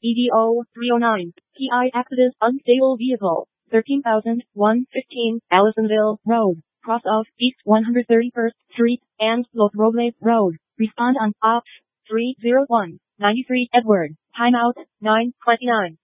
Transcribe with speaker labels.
Speaker 1: EDO 309. PI accident unstable vehicle. 13,115 Allisonville Road. Cross of East 131st Street and Los Robles Road. Respond on Ops 301. 93 Edward. Timeout 9:29.